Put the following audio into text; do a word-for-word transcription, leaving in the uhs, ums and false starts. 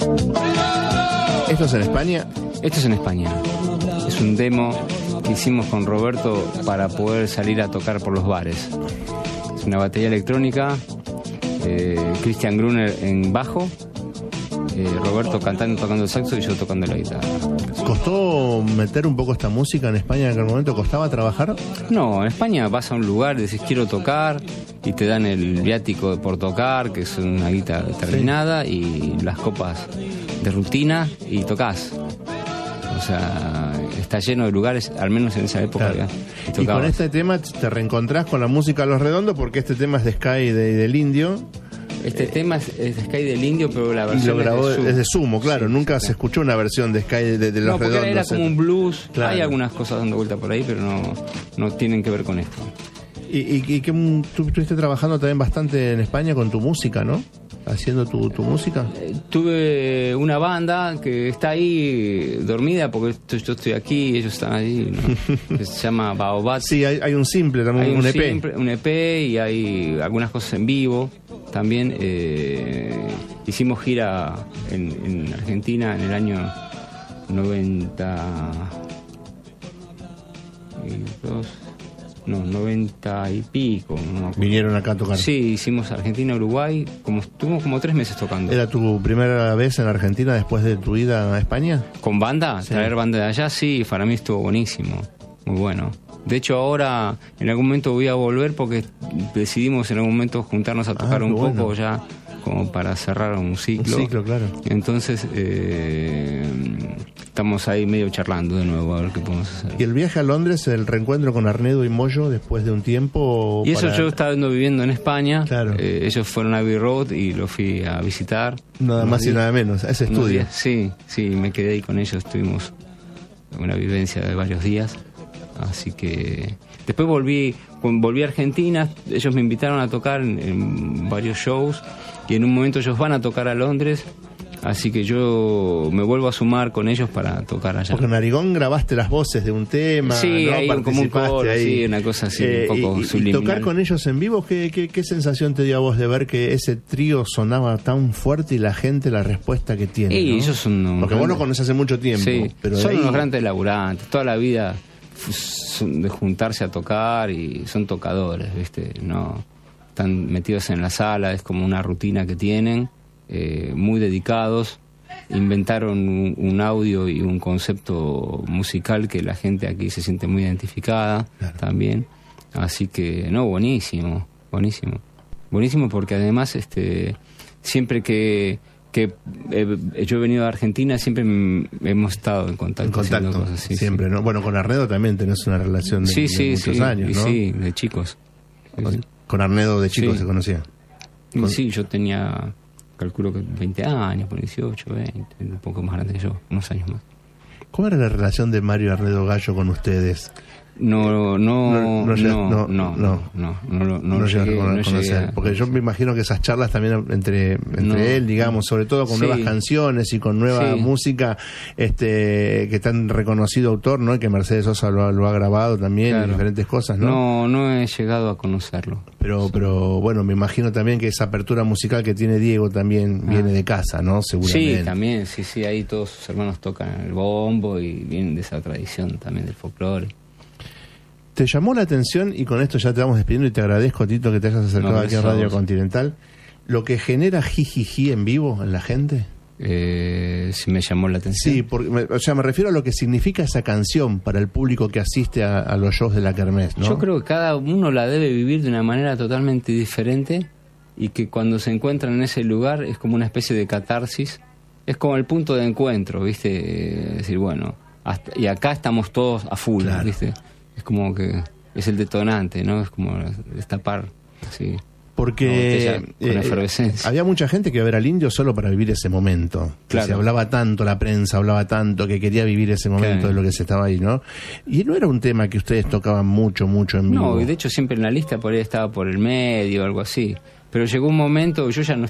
¿Esto es en España? Esto es en España. Es un demo que hicimos con Roberto para poder salir a tocar por los bares. Es una batería electrónica, eh, Christian Gruner en bajo, eh, Roberto cantando, tocando el saxo y yo tocando la guitarra. ¿Costó meter un poco esta música en España en aquel momento? ¿Costaba trabajar? No, en España vas a un lugar, decís quiero tocar y te dan el viático por tocar, que es una guitarra determinada, sí, y las copas de rutina y tocas. O sea, está lleno de lugares, al menos en esa época. Claro. Y, y con este tema te reencontrás con la música Los Redondos, porque este tema es de Sky de, del Indio. Este eh, tema es, es de Sky del Indio, pero la versión y lo grabó es de Sumo. Es de Sumo, claro. Sí, nunca sí, se escuchó una versión de Sky de, de Los no, Redondos. Era como un blues. Claro. Hay algunas cosas dando vuelta por ahí, pero no, no tienen que ver con esto. Y, y, y que tú estuviste trabajando también bastante en España con tu música, ¿no? Haciendo tu, tu música. Eh, tuve una banda que está ahí dormida porque yo estoy aquí, ellos están ahí, ¿no? Se llama Baobab. Sí, hay, hay un simple también, hay un, un E E P. Simple, un E P y hay algunas cosas en vivo. También eh, hicimos gira en, en Argentina en el año noventa y dos. No, noventa y pico. No. Vinieron acá a tocar. Sí, hicimos Argentina, Uruguay, como estuvimos como tres meses tocando. ¿Era tu primera vez en Argentina después de tu ida a España? ¿Con banda? Sí. Traer banda de allá, sí, para mí estuvo buenísimo, muy bueno. De hecho ahora en algún momento voy a volver porque decidimos en algún momento juntarnos a tocar ah, un bueno. poco ya, como para cerrar un ciclo. Un ciclo, claro. Entonces eh, estamos ahí medio charlando de nuevo a ver qué podemos hacer. ¿Y el viaje a Londres, el reencuentro con Arnedo y Moyo después de un tiempo? Y eso para... yo estaba viviendo en España. Claro. Eh, ellos fueron a Abbey Road y lo fui a visitar. Nada más días, y nada menos, a ese estudio. Días, sí, sí, me quedé ahí con ellos, tuvimos una vivencia de varios días. Así que después volví, volví a Argentina, ellos me invitaron a tocar en, en varios shows y en un momento ellos van a tocar a Londres, así que yo me vuelvo a sumar con ellos para tocar allá. Porque en Narigón grabaste las voces de un tema, sí, ¿no? Hay como un coro, ahí. Sí, una cosa así, eh, un poco y, subliminal. Y tocar con ellos en vivo, ¿qué, qué, ¿qué sensación te dio a vos de ver que ese trío sonaba tan fuerte y la gente la respuesta que tiene? Sí, ¿no? ellos son unos Porque grandes, vos los conocés hace mucho tiempo. Sí, pero son ahí... unos grandes laburantes, toda la vida de juntarse a tocar y son tocadores, ¿viste? No están metidos en la sala, es como una rutina que tienen, eh, muy dedicados. Inventaron un, un audio y un concepto musical que la gente aquí se siente muy identificada, claro, también. Así que, no, buenísimo, buenísimo. Buenísimo porque además este siempre que que eh, yo he venido a Argentina siempre m- hemos estado en contacto. En contacto, cosas así, siempre, sí. ¿no? Bueno, con Arnedo también tenés una relación de, sí, de sí, muchos sí, años, ¿no? Sí, de chicos. Con, con Arnedo de chicos sí. se conocía. Con... Sí, yo tenía, calculo que veinte años, por dieciocho, veinte, un poco más grande que yo, unos años más. ¿Cómo era la relación de Mario Arnedo Gallo con ustedes? No, no, no, no, no, no, no, no, no, no, no, no llegué, a no conocer, llegué, porque yo me imagino que esas charlas también entre entre no, él, digamos, sobre todo con sí, nuevas canciones y con nueva sí, música, este, que tan reconocido autor, ¿no? Y que Mercedes Sosa lo, lo ha grabado también, claro, y diferentes cosas, ¿no? No, no he llegado a conocerlo. Pero, pero bueno, me imagino también que esa apertura musical que tiene Diego también ah. viene de casa, ¿no? Seguramente. Sí, también, sí, sí, ahí todos sus hermanos tocan el bombo y vienen de esa tradición también del folclore. ¿Te llamó la atención, y con esto ya te vamos despidiendo y te agradezco, Tito, que te hayas acercado no, aquí a Radio Continental, lo que genera Jijiji en vivo en la gente? Eh, sí me llamó la atención. Sí, porque, o sea, me refiero a lo que significa esa canción para el público que asiste a, a los shows de la Kermés, ¿no? Yo creo que cada uno la debe vivir de una manera totalmente diferente y que cuando se encuentran en ese lugar es como una especie de catarsis, es como el punto de encuentro, ¿viste? Es decir, bueno, hasta, y acá estamos todos a full, claro, ¿viste? Es como que es el detonante, ¿no? Es como destapar, así. Porque con eh, efervescencia. Había mucha gente que iba a ver al Indio solo para vivir ese momento. Claro. Se hablaba tanto, la prensa hablaba tanto, que quería vivir ese momento, claro, de lo que se estaba ahí, ¿no? Y no era un tema que ustedes tocaban mucho, mucho en vivo. No, y de hecho siempre en la lista por ahí estaba por el medio o algo así. Pero llegó un momento, yo ya no